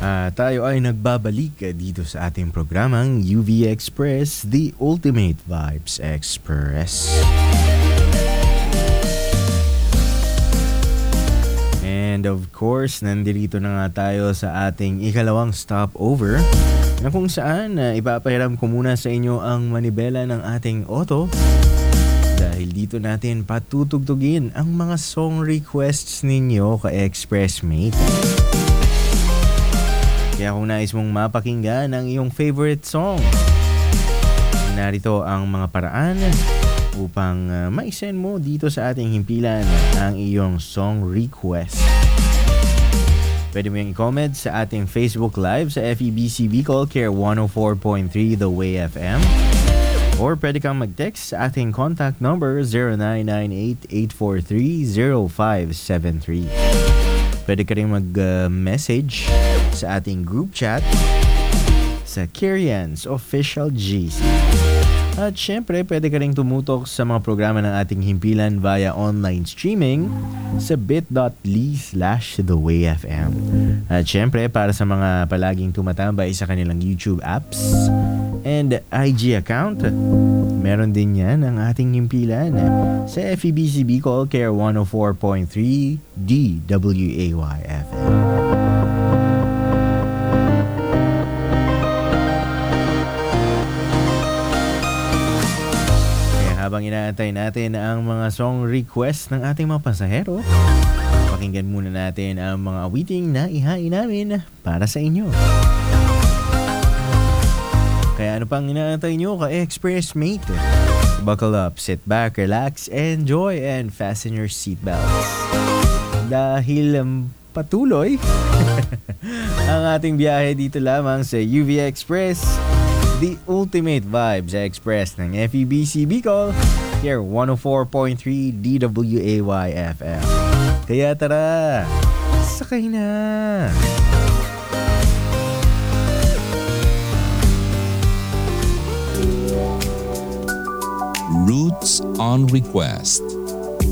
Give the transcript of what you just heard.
Tayo ay nagbabalik dito sa ating programang UV Express, the Ultimate Vibes Express. And of course, nandito na nga tayo sa ating ikalawang stopover na kung saan ipapahiram ko muna sa inyo ang manibela ng ating auto dahil dito natin patutugtugin ang mga song requests ninyo ka-Expressmate. Kaya kung nais mong mapakinggan ang iyong favorite song, narito ang mga paraan upang ma-send mo dito sa ating himpilan ang iyong song request. Pwede mo yung i-comment sa ating Facebook Live sa FEBC Bicol Care 104.3 The Way FM. Or pwede kang mag-text sa ating contact number 0998-843-0573. Pwede ka rin mag-message sa ating group chat sa Kirian's Official GC. At syempre, pwede ka rin tumutok sa mga programa ng ating himpilan via online streaming sa bit.ly/thewayfm. At syempre, para sa mga palaging tumatambay sa kanilang YouTube apps and IG account, meron din yan ang ating himpilan sa FEBC Bicol Care 104.3 DWAY-FM. Habang inaantay natin ang mga song request ng ating mga pasahero, pakinggan muna natin ang mga awiting na ihain namin para sa inyo. Kaya ano pang inaantay nyo ka-Expressmate? Buckle up, sit back, relax, enjoy, and fasten your seatbelts. Dahil patuloy ang ating biyahe dito lamang sa UV Express, the Ultimate Vibes Express ng FEBC Bicol, here 104.3 DWAY-FM. Kaya tara, sakay na! Roots on Request.